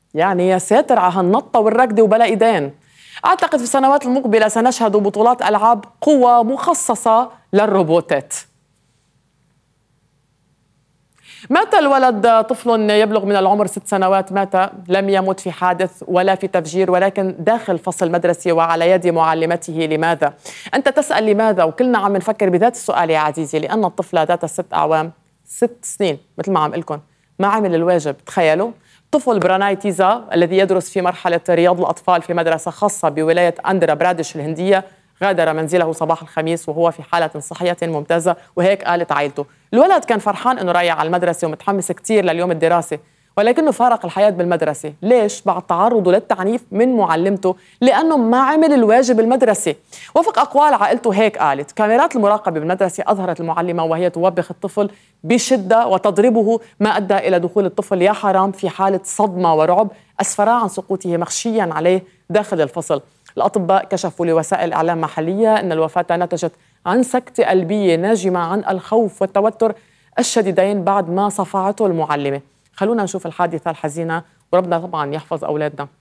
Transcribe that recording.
يعني يا ساتر على هالنطة والركضة وبلا إيدين. أعتقد في السنوات المقبلة سنشهد بطولات ألعاب قوى مخصصة للروبوتات. مات الولد، طفل يبلغ من العمر 6 سنوات، مات، لم يمت في حادث ولا في تفجير، ولكن داخل فصل مدرسي وعلى يد معلمته. لماذا؟ أنت تسأل لماذا، وكلنا عم نفكر بذات السؤال يا عزيزي، لأن الطفل ذات 6 أعوام، 6 سنين مثل ما عم لكم، ما عمل الواجب. تخيلوا طفل براناي تيزا الذي يدرس في مرحلة رياض الأطفال في مدرسة خاصة بولاية أندرا برادش الهندية، غادر منزله صباح الخميس وهو في حالة صحية ممتازة، وهيك قالت عائلته. الولد كان فرحان انه رايح على المدرسة ومتحمس كتير لليوم الدراسي، ولكنه فارق الحياة بالمدرسة. ليش؟ بعد تعرضه للتعنيف من معلمته لأنه ما عمل الواجب المدرسي. وفق أقوال عائلته هيك قالت: كاميرات المراقبة بالمدرسة أظهرت المعلمة وهي توبخ الطفل بشدة وتضربه، ما أدى إلى دخول الطفل يا حرام في حالة صدمة ورعب أسفرا عن سقوطه مغشيا عليه داخل الفصل. الأطباء كشفوا لوسائل إعلام محلية أن الوفاة نتجت عن سكتة قلبية ناجمة عن الخوف والتوتر الشديدين بعد ما صفعته المعلمة. خلونا نشوف الحادثة الحزينة، وربنا طبعا يحفظ أولادنا.